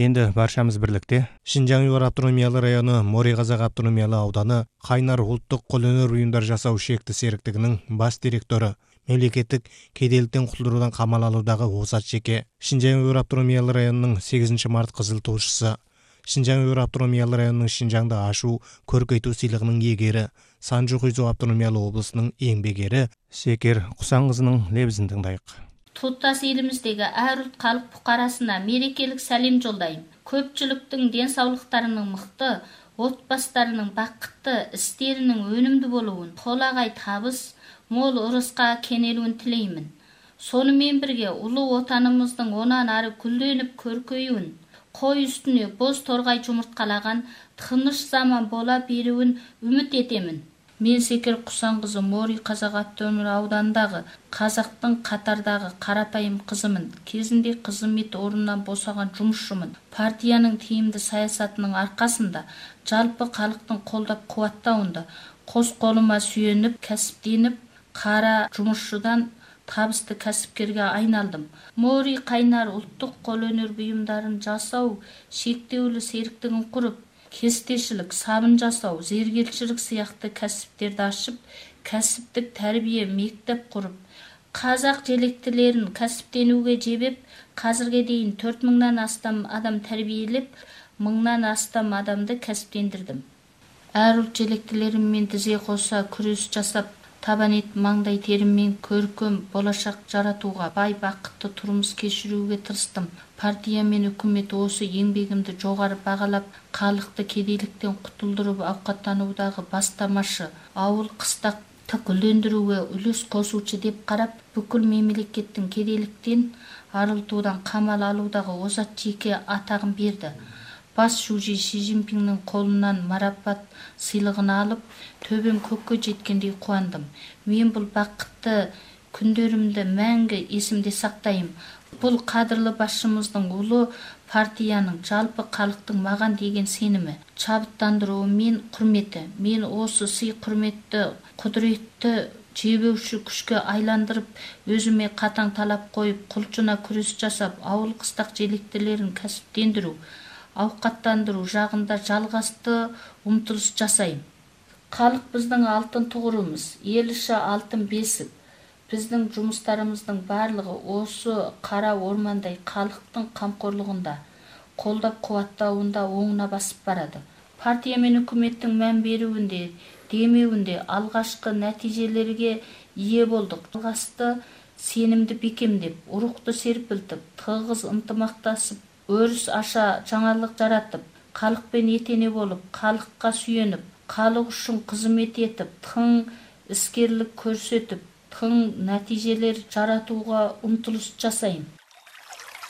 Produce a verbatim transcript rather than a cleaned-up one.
Енді баршамыз бірлікте Шинжаң Уйғур автономиялы районы Мори Қазақ автономиялы ауданы Қайнар ұлттық қолөнер бұйымдар жасау шекті серіктігінің бас директоры, мемлекеттік кедейліктен құтылдырудан қамал алудағы озат жеке, Шинжаң Уйғур автономиялы районының сегізінші март қызыл туышысы, Шинжаң Уйғур автономиялы районының Шинжаңды ашу, көркейту сыйлығының иегері, Санжу Хұйзу автономиялы облысының еңбек ері Секер Құсанқызының лебізін тыңдайық. Тұтас еліміздегі әр ұлт халық бұқарасына мерекелік сәлем жолдаймын. Көпшіліктің денсаулықтарының мықты, отбасыларының бақытты, істерінің өнімді болуын, толағай табыс, мол ырысқа кенелуін тілеймін. Сонымен бірге ұлы отанымыздың онан ары гүлденіп көркеюін, қой үстіне боз торғай жұмыртқалаған тыныш заман бола беруін үміт етемін. Мен Секер Құсанқызы Мори Қазақ автономиялы ауданындағы қазақтың қатардағы қарапайым қызымын. Кезінде қызмет орнынан босаған жұмысшымын. Партияның тиімді саясатының арқасында жалпы халықтың қолдап қуаттауында қос қолыма сүйеніп, кәсіптеніп, қара жұмысшыдан табысты кәсіпкерге айналдым. Мори Қайнар ұлттық қолөнер бұйымдарын жасау шектеулі серіктігін құрып, кестешілік, сабын жасау, зергершілік сияқты кәсіптерді ашып, кәсіптік тәрбие мектеп құрып, қазақ желектілерін кәсіптенуге жебеп, қазірге дейін төрт мыңнан астам адам тәрбиелеп, мыңнан астам адамды кәсіптендірдім. Әр ұлт желектілерімен тізе қоса күрес жасап, табан ет маңдай теріммен көркем болашақ жаратуға, бай бақытты тұрмыс кешіруге тырыстым. Партия мен үкімет осы еңбегімді жоғары бағалап, халықты кедейліктен құтылдырып ауқаттанудағы бастамашы, ауыл қыстақты гүлдендіруге үлес қосушы деп қарап, бүкіл мемлекеттің кедейліктен арылтудан қамал алудағы озат жеке атағын берді. Бас шужи Ши Цзиньпиннің қолынан марапат сыйлығын алып, төбем көкке жеткендей қуандым. Мен бұл бақытты күндерімді мәңгі есімде сақтаймын. Бұл қадірлі басшымыздың ұлы партияның жалпы халықтың маған деген сенімі, шабыттандыруы мен құрметі. Мен осы сый құрметті құдіретті жебеуші күшке айландырып, өзіме қатаң талап қойып, құлшына күрес жасап, ауыл қыстақ желектілерін кәсіптендіру, ауқаттандыру жағында жалғасты ұмтылыс жасаймын. Халық біздің алтын тұғырымыз, ел іші алтын бесік. Біздің жұмыстарымыздың барлығы осы қара ормандай халықтың қамқорлығында, қолдап қуаттауында оңына басып барады. Партия мен үкіметтің мән беруінде, демеуінде алғашқы нәтижелерге ие болдық. Алғашқы сенімді бекемдеп, рухты серпілтіп, тығыз ынтымақтасып, өріс аша жаңалық жаратып, халықпен етене болып, халыққа сүйеніп, халық үшін қызмет етіп, тың іскерлік көрсетіп, тың нәтижелер жаратуға ұмтылыс жасаймын.